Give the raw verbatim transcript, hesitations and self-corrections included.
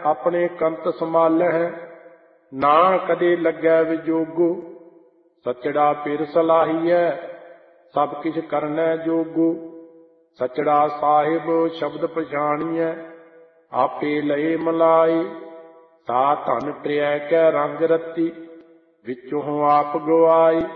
ਆਪਣੇ ਕੰਤ ਸੰਭਾਲਹਿ, ਨਾ ਕਦੇ ਲੱਗੈ ਵਿਜੋਗੋ। ਸੱਚੜਾ ਪਿਰ ਸਲਾਹੀਐ, ਸਭ ਕਿਛ ਕਰਨੈ ਜੋਗੋ। ਸੱਚੜਾ ਸਾਹਿਬ ਸ਼ਬਦ ਪਛਾਣੀਐ, ਆਪੇ ਲਏ ਮਲਾਈ। ਤਾ ਧਨ ਟ੍ਰਿਐ ਕੈ ਰੰਗ ਰਤੀ, ਵਿੱਚੋਂ ਆਪ ਗਵਾਈ।